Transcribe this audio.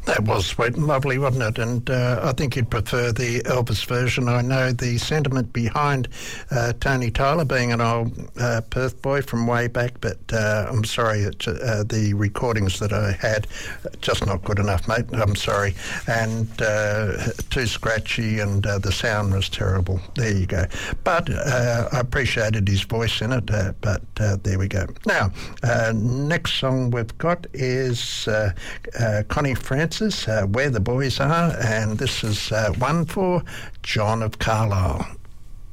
That was sweet and lovely, wasn't it? And I think you'd prefer the Elvis version. I know the sentiment behind Tony Tyler being an old Perth boy from way back, but I'm sorry, the recordings that I had, just not good enough, mate. I'm sorry. And too scratchy, and the sound was terrible. There you go. But I appreciated his voice in it, but there we go. Now, next song we've got is Connie Francis, Where the Boys Are, and this is one for John of Carlisle.